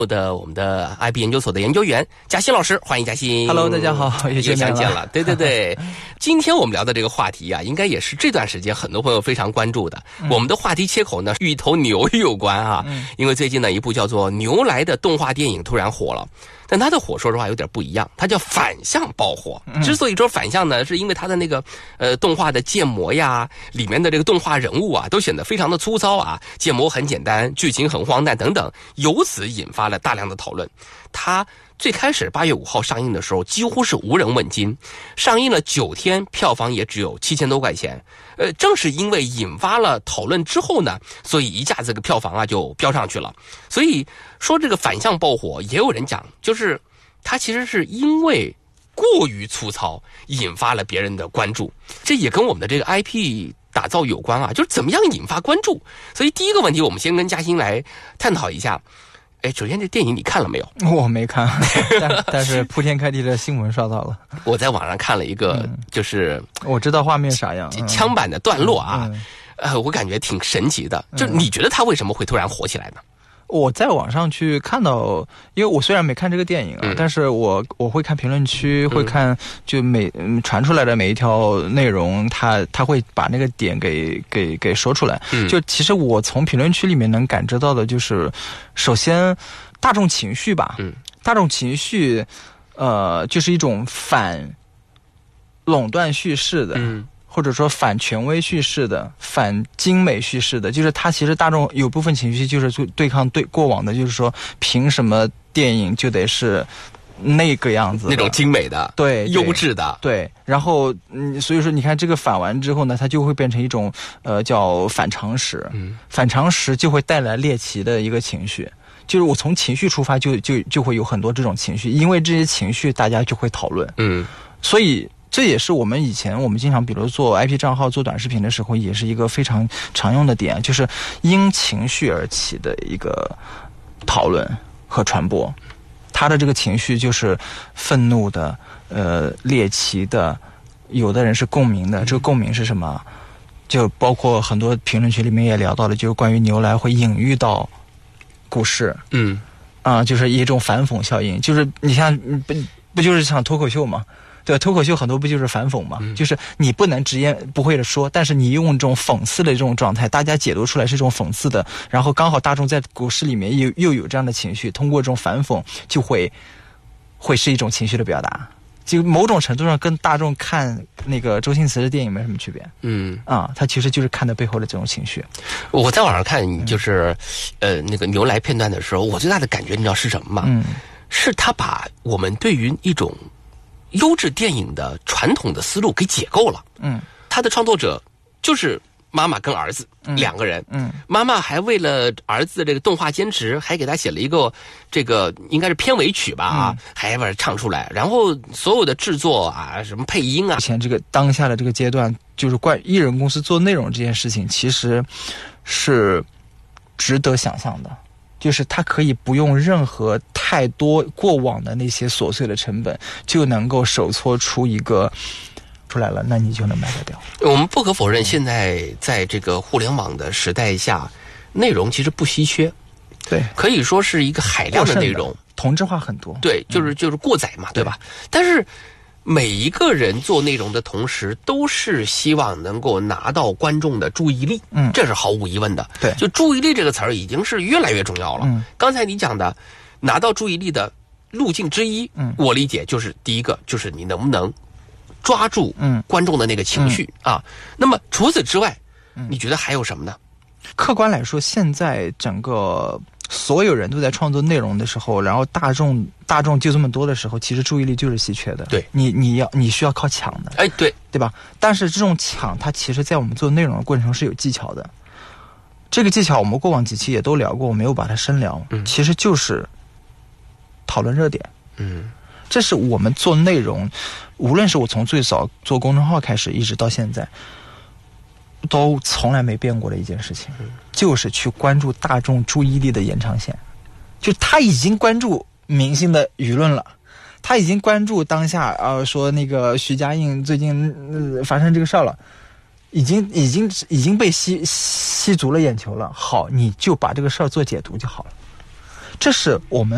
我们的 IB 研究所的研究员嘉欣老师，欢迎嘉欣。 Hello， 大家好，又相见了。对对对，今天我们聊的这个话题啊，应该也是这段时间很多朋友非常关注的。我们的话题切口呢，与一头牛有关啊，因为最近呢一部叫做《牛来》的动画电影突然火了。但它的火说实话有点不一样，它叫反向爆火。之所以说反向呢，是因为它的那个动画的建模呀，里面的这个动画人物啊，都显得非常的粗糙啊，建模很简单，剧情很荒诞等等，由此引发了大量的讨论。它最开始8月5号上映的时候，几乎是无人问津，上映了9天，票房也只有7000多块钱。正是因为引发了讨论之后呢，所以一下子这个票房啊就飙上去了。所以说这个反向爆火，也有人讲，就是它其实是因为过于粗糙，引发了别人的关注。这也跟我们的这个 IP 打造有关啊，就是怎么样引发关注。所以第一个问题，我们先跟嘉欣来探讨一下。首先这电影你看了没有？ 我没看，但是铺天盖地的新闻刷到了。 我在网上看了一个，就是我知道画面啥样， 枪版的段落啊，我感觉挺神奇的。就你觉得它为什么会突然火起来呢？ 我在网上去看到，因为我虽然没看这个电影啊，但是我会看评论区，会看就传出来的每一条内容，他会把那个点给说出来。就其实我从评论区里面能感知到的就是，首先大众情绪吧，大众情绪，就是一种反垄断叙事的。或者说反权威叙事的、反精美叙事的，就是它其实大众有部分情绪就是对抗过往的，就是说凭什么电影就得是那个样子， 那种精美的、 对优质的， 对。然后所以说你看这个反完之后呢，它就会变成一种叫反常识，反常识就会带来猎奇的一个情绪。就是我从情绪出发就会有很多这种情绪，因为这些情绪大家就会讨论，所以。这也是我们以前经常比如做 IP 账号做短视频的时候，也是一个非常常用的点，就是因情绪而起的一个讨论和传播。他的这个情绪就是愤怒的、猎奇的，有的人是共鸣的。这个共鸣是什么？就包括很多评论区里面也聊到了，就是关于牛来会隐喻到股市，就是一种反讽效应。就是你像不就是场脱口秀吗？对，脱口秀很多不就是反讽嘛？就是你不能直言不讳的说，但是你用这种讽刺的这种状态，大家解读出来是这种讽刺的，然后刚好大众在股市里面又有这样的情绪，通过这种反讽就会是一种情绪的表达，就某种程度上跟大众看那个周星驰的电影没什么区别。他其实就是看的背后的这种情绪。 我在网上看就是那个牛来片段的时候，我最大的感觉你知道是什么吗？是他把我们对于一种优质电影的传统的思路给解构了。他的创作者就是妈妈跟儿子两个人。妈妈还为了儿子的这个动画坚持，还给他写了一个这个应该是片尾曲吧，还把它唱出来。然后所有的制作啊，什么配音啊， 以前这个当下的这个阶段，就是艺人公司做内容这件事情，其实是值得想象的。就是它可以不用任何太多过往的那些琐碎的成本，就能够手搓出一个出来了，那你就能卖得掉。 我们不可否认，现在在这个互联网的时代下，内容其实不稀缺， 对， 可以说是一个海量的内容， 同质化很多， 对，就是过载嘛，对吧？但是每一个人做内容的同时，都是希望能够拿到观众的注意力，这是毫无疑问的。 对， 就注意力这个词儿已经是越来越重要了。刚才你讲的拿到注意力的路径之一，我理解就是第一个就是你能不能抓住观众的那个情绪啊。那么除此之外，你觉得还有什么呢？ 客观来说，现在整个所有人都在创作内容的时候，然后大众就这么多的时候，其实注意力就是稀缺的。 对， 你需要靠抢的， 对吧？但是这种抢，它其实在我们做内容的过程中是有技巧的。这个技巧我们过往几期也都聊过，我没有把它深聊。其实就是讨论热点。这是我们做内容，无论是我从最早做公众号开始，一直到现在，都从来没变过的一件事情，就是去关注大众注意力的延长线。就他已经关注明星的舆论了，他已经关注当下说那个徐家印最近发生这个事儿了，已经被吸足了眼球了。好，你就把这个事儿做解读就好了。这是我们